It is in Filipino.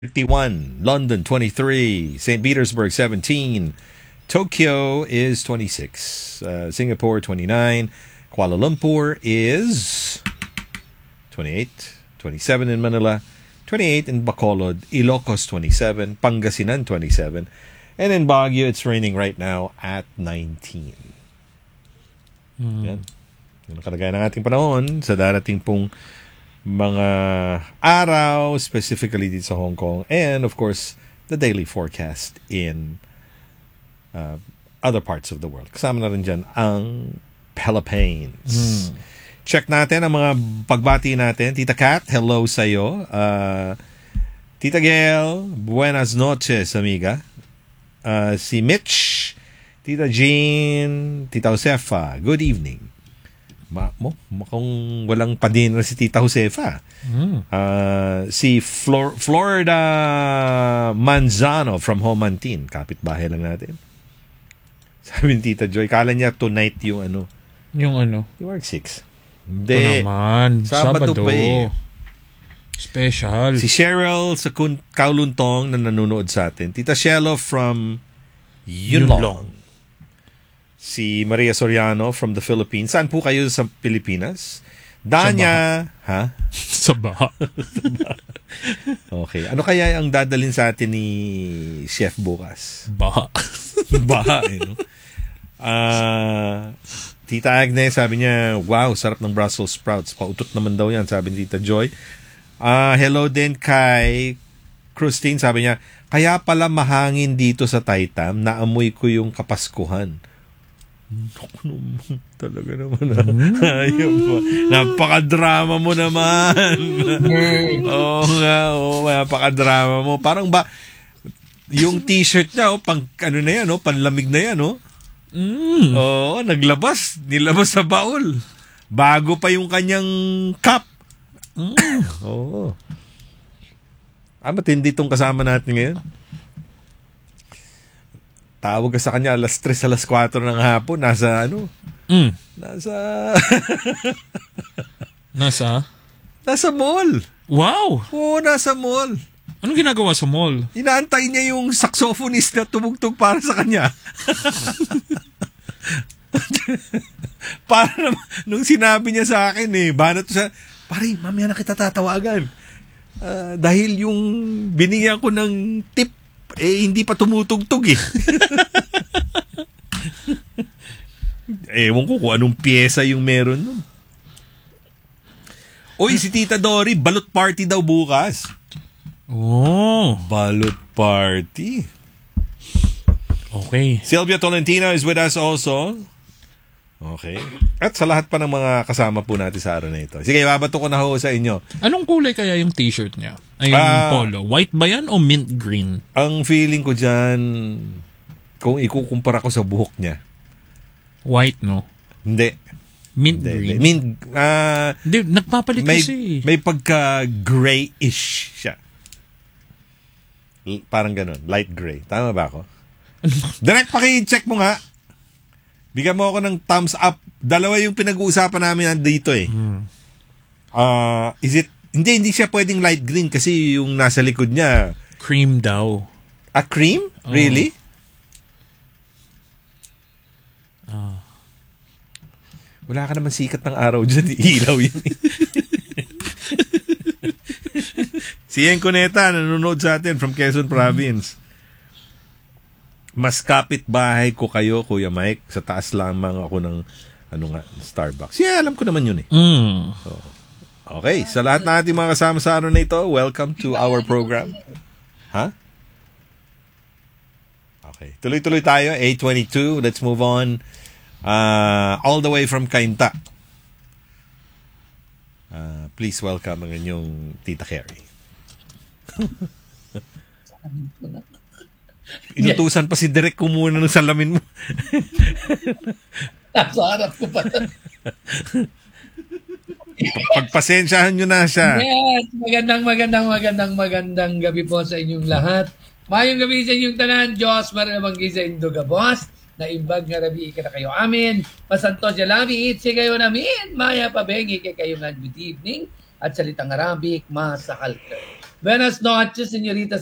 31, London 23, St. Petersburg 17, Tokyo is 26, Singapore 29, Kuala Lumpur is 28, 27 in Manila, 28 in Bacolod, Ilocos 27, Pangasinan 27, and in Baguio it's raining right now at 19. Yan. Yung nakalagay ng ating panahon sa darating pong mga araw, specifically dito sa Hong Kong, and of course, the daily forecast in other parts of the world. Kasama na rin dyan ang Philippines. Check natin ang mga pagbati natin. Tita Kat, hello sa'yo. Tita Gail, buenas noches, amiga. Si Mitch, Tita Jean, Tita Josefa, good evening. Mukhang walang padin si Tita Josefa. Si Florida Manzano from Homantin. Kapit-bahay lang natin. Sabi ni Tita Joy, kala niya tonight yung ano. Yung ano? Yung Mark 6. Ito Hindi. naman. Sabado pa eh. Special. Si Cheryl sa Kowloon-tong na nanonood sa atin. Tita Shelo from Yunlong. Si Maria Soriano from the Philippines. Saan po kayo sa Pilipinas? Danya, ha? Sa baha. Okay. Ano kaya ang dadalhin sa atin ni Chef bukas? Baha. Baha, eh, no? Tita Agnes, sabi niya, wow, sarap ng Brussels sprouts. Pautot naman daw yan, sabi ni Tita Joy. Hello din kay Christine, sabi niya, kaya pala mahangin dito sa Taitam, naamoy ko yung kapaskuhan. Talaga naman. Ayun po. Napaka-drama mo naman. Oo nga, napaka-drama mo. Parang ba, yung t-shirt niya, pang, ano na yan, panlamig na yan, Oo, nilabas sa baul. Bago pa yung kanyang cup. Oo. Matindi itong kasama natin ngayon. Tawag ka sa kanya alas 3, alas 4 ng hapon. Nasa ano? Nasa mall. Wow! Oo, nasa mall. Anong ginagawa sa mall? Inaantay niya yung saxophonist na tumugtog para sa kanya. Para nung sinabi niya sa akin banat siya, pare, mamaya na kita tatawagan. Dahil yung binigyan ko ng tip, hindi pa tumutugtog Ewan ko kung anong pyesa yung meron nun. Uy, si Tita Dory, balot party daw bukas. Oh. Balot party. Okay. Sylvia Tolentino is with us also. Okay. At sa lahat pa ng mga kasama po natin sa araw na ito. Sige, babato ko na ho sa inyo. Anong kulay kaya yung t-shirt niya? Ay, yung polo. White ba yan o mint green? Ang feeling ko dyan, kung ikukumpara ko sa buhok niya. White, no? Hindi. Mint green? Hindi, nagpapalit kasi. May pagka-grayish siya. Parang ganun. Light gray. Tama ba ako? Direct, paki-check mo nga. Bigyan mo ako ng thumbs up. Dalawa yung pinag-uusapan namin dito Hindi siya pwedeng light green kasi yung nasa likod niya. Cream daw. Cream? Really? Wala ka naman sikat ng araw dyan. Ilaw yun. Si Ian Cuneta, nanonood sa atin from Quezon Province. Mas kapit-bahay ko kayo, Kuya Mike. Sa taas lamang ako ng Starbucks. Yeah, alam ko naman yun So, okay, sa lahat na ating mga kasama sa araw na ito, welcome to our program. Okay, tuloy-tuloy tayo. 8:22, let's move on. All the way from Cainta. Please welcome ang inyong Tita Carrie. Inutusan pa si Derek kumuha ng salamin mo. Nasa harap ko pa. Pagpasensyahan nyo na siya. Yes, magandang gabi po sa inyong lahat. Mayong gabi sa inyong tanan. Diyos, maramang sa Indoga Boss. Na imbag nga rabi ka na kayo amin. Pasanto jalami, itsi kayo namin. Maya pabengi kay kayo nga good evening. At salitang Arabic, masakal ka. Buenas noches, señorita